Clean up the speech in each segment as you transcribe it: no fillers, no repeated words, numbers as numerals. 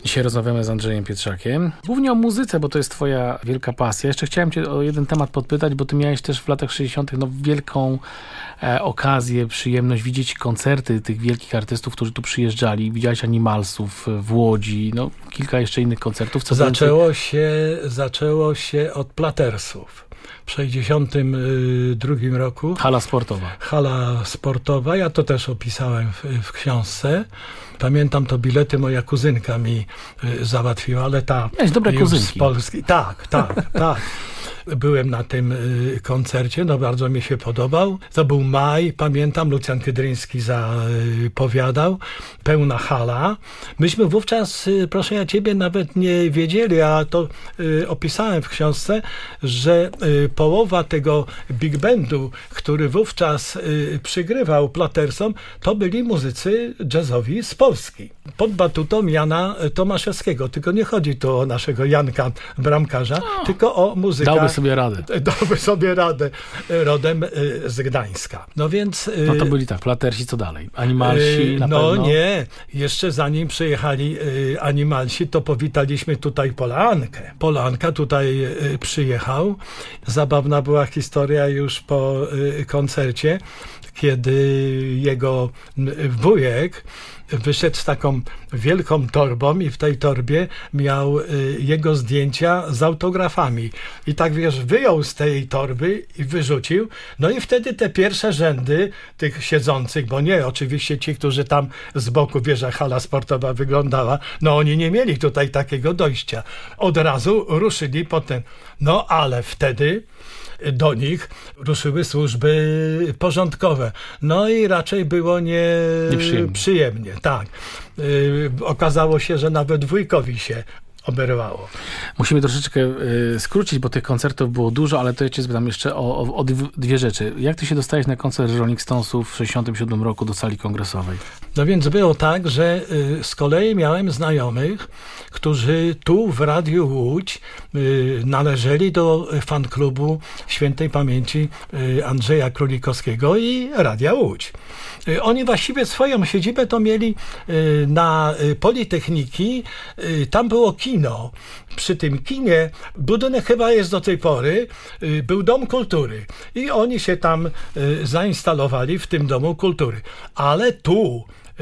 Dzisiaj rozmawiamy z Andrzejem Pietrzakiem. Głównie o muzyce, bo to jest twoja wielka pasja. Jeszcze chciałem cię o jeden temat podpytać, bo ty miałeś też w latach 60. wielką okazję, przyjemność widzieć koncerty tych wielkich artystów, którzy tu przyjeżdżali. Widziałeś Animalsów w Łodzi, kilka jeszcze innych koncertów. Zaczęło się od Platersów. W 1962 roku. Hala sportowa. Ja to też opisałem w książce. Pamiętam, to bilety moja kuzynka mi załatwiła, ale ta... Miałeś dobre kuzynki. Z Polski. Tak. Byłem na tym koncercie, bardzo mi się podobał. To był maj, pamiętam, Lucjan Kydryński zapowiadał. Pełna hala. Myśmy wówczas, proszę ja ciebie, nawet nie wiedzieli, a to opisałem w książce, że połowa tego big bandu, który wówczas przygrywał Platersom, to byli muzycy jazzowi z Polski. Pod batutą Jana Tomaszewskiego. Tylko nie chodzi tu o naszego Janka Bramkarza, tylko o muzyka. Dałby sobie radę. Rodem z Gdańska. No więc... to byli Platersi, co dalej? Animalsi na pewno? Nie. Jeszcze zanim przyjechali Animalsi, to powitaliśmy tutaj Polankę. Polanka tutaj przyjechał. Zabawna była historia już po koncercie, kiedy jego wujek wyszedł z taką wielką torbą i w tej torbie miał jego zdjęcia z autografami. I tak, wyjął z tej torby i wyrzucił. No i wtedy te pierwsze rzędy tych siedzących, bo nie, oczywiście ci, którzy tam z boku, jak hala sportowa wyglądała, oni nie mieli tutaj takiego dojścia. Od razu ruszyli potem. Ale wtedy do nich ruszyły służby porządkowe. I raczej było nieprzyjemnie. Tak. Okazało się, że nawet wujkowi się oberwało. Musimy troszeczkę skrócić, bo tych koncertów było dużo, ale to ja cię zapytam jeszcze o dwie rzeczy. Jak ty się dostałeś na koncert Rolling Stonesów w 1967 roku do sali kongresowej? Więc było tak, że z kolei miałem znajomych, którzy tu w Radiu Łódź należeli do fanklubu świętej pamięci Andrzeja Królikowskiego i Radia Łódź. Oni właściwie swoją siedzibę to mieli na Politechniki. Tam było kino. Przy tym kinie, budynek chyba jest do tej pory, był Dom Kultury. I oni się tam zainstalowali w tym Domu Kultury. Ale tu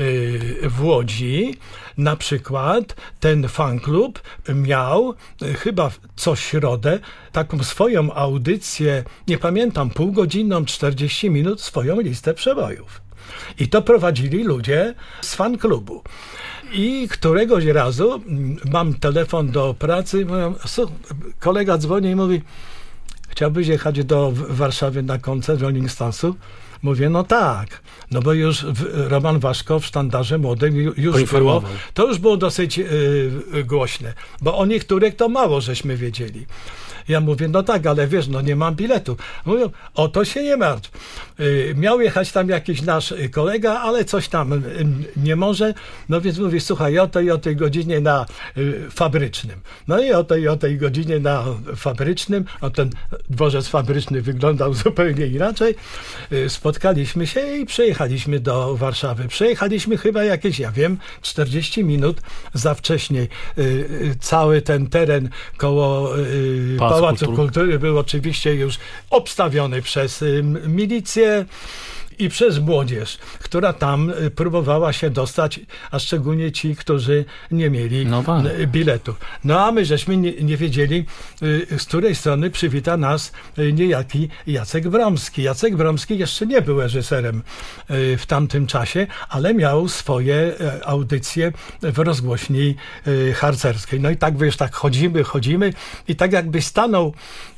w Łodzi na przykład ten fanklub miał chyba co środę taką swoją audycję, nie pamiętam, półgodzinną, 40 minut, swoją listę przebojów. I to prowadzili ludzie z fanklubu. I któregoś razu mam telefon do pracy, kolega dzwoni i mówi: chciałbyś jechać do Warszawy na koncert Rolling Stonesów? Mówię, tak. Bo już Roman Waszko w Sztandarze Młodym już było. To już było dosyć głośne, bo o niektórych to mało żeśmy wiedzieli. Ja mówię, tak, ale nie mam biletu. Mówią, o to się nie martw. Miał jechać tam jakiś nasz kolega, ale coś tam nie może. Więc mówi, słuchaj, o tej godzinie na Fabrycznym. I o tej godzinie na Fabrycznym, a ten dworzec fabryczny wyglądał zupełnie inaczej. Spotkaliśmy się i przyjechaliśmy do Warszawy. Przejechaliśmy chyba jakieś, 40 minut za wcześnie. Cały ten teren koło Pałacu Kultury był oczywiście już obstawiony przez milicję i przez młodzież, która tam próbowała się dostać, a szczególnie ci, którzy nie mieli biletów. A my żeśmy nie wiedzieli, z której strony przywita nas niejaki Jacek Wromski. Jacek Wromski jeszcze nie był reżyserem w tamtym czasie, ale miał swoje audycje w rozgłośni harcerskiej. I tak chodzimy i tak jakby stanął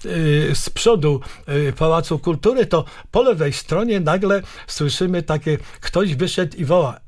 z przodu Pałacu Kultury, to po lewej stronie nagle słyszymy takie, ktoś wyszedł i woła: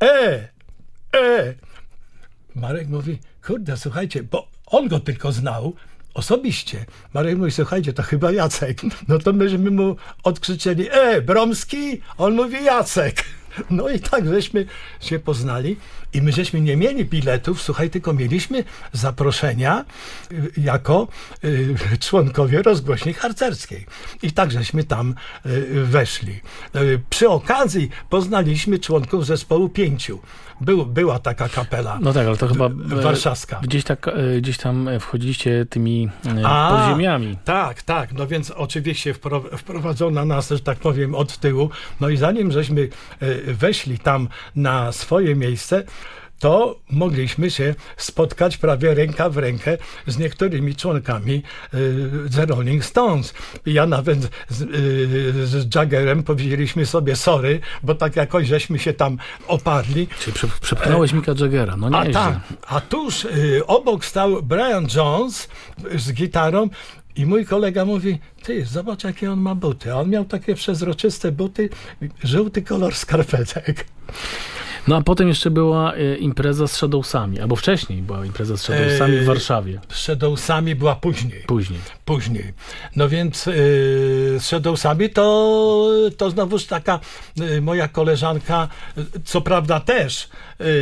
Marek mówi, kurde, słuchajcie, bo on go tylko znał osobiście. Marek mówi, słuchajcie, to chyba Jacek. To myśmy mu odkrzyczeli: Bromski? On mówi: Jacek. No i tak żeśmy się poznali i my żeśmy nie mieli biletów, słuchaj, tylko mieliśmy zaproszenia jako członkowie rozgłośni harcerskiej. I tak żeśmy tam weszli. Przy okazji poznaliśmy członków zespołu 5. Była taka kapela. No tak, ale to chyba warszawska. Gdzieś tam wchodziliście tymi podziemiami. Tak. No więc oczywiście wprowadzono nas, że tak powiem, od tyłu. No i zanim żeśmy weszli tam na swoje miejsce, to mogliśmy się spotkać prawie ręka w rękę z niektórymi członkami The Rolling Stones. Ja nawet z Jaggerem powiedzieliśmy sobie sorry, bo tak jakoś żeśmy się tam oparli. Czyli przepchnąłeś Micka Jaggera, no nie. A tuż obok stał Brian Jones z gitarą i mój kolega mówi, ty, zobacz jakie on ma buty. A on miał takie przezroczyste buty, żółty kolor skarpetek. No a potem jeszcze była impreza z Shadowsami, albo wcześniej była impreza z Shadowsami w Warszawie. Z Shadowsami była później. No więc z Shadowsami to znowuż taka moja koleżanka, co prawda też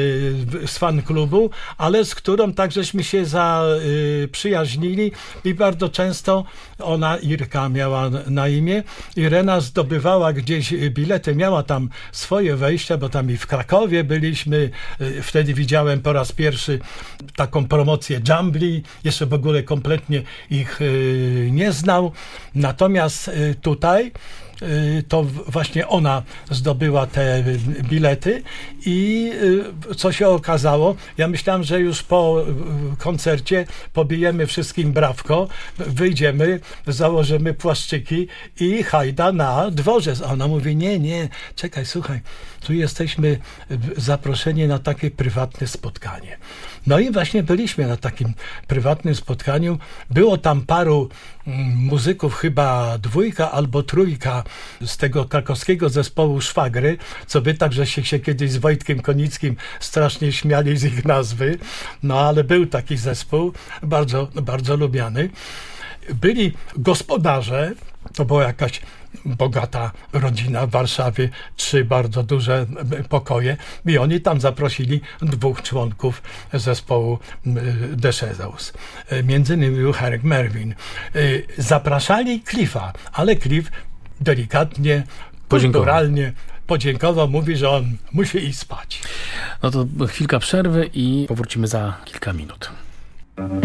z fan klubu, ale z którą tak żeśmy się zaprzyjaźnili i bardzo często ona, Irka miała na imię, Irena zdobywała gdzieś bilety, miała tam swoje wejścia, bo tam i w Krakowie byliśmy, wtedy widziałem po raz pierwszy taką promocję Jumbly, jeszcze w ogóle kompletnie ich nie znał, natomiast tutaj to właśnie ona zdobyła te bilety i co się okazało, ja myślałem, że już po koncercie pobijemy wszystkim brawko, wyjdziemy, założymy płaszczyki i hajda na dworzec. A ona mówi, nie, czekaj, słuchaj, tu jesteśmy zaproszeni na takie prywatne spotkanie. No i właśnie byliśmy na takim prywatnym spotkaniu. Było tam paru muzyków, chyba 2 albo 3 z tego krakowskiego zespołu Szwagry, co wy także się kiedyś z Wojtkiem Konickim strasznie śmiali z ich nazwy. No ale był taki zespół, bardzo, bardzo lubiany. Byli gospodarze, to była jakaś bogata rodzina w Warszawie, 3 bardzo duże pokoje i oni tam zaprosili 2 członków zespołu The Shadows. Między innymi był Hank Mervyn. Zapraszali Cliffa, ale Cliff delikatnie, kulturalnie podziękował, mówi, że on musi iść spać. No to chwilka przerwy i powrócimy za kilka minut.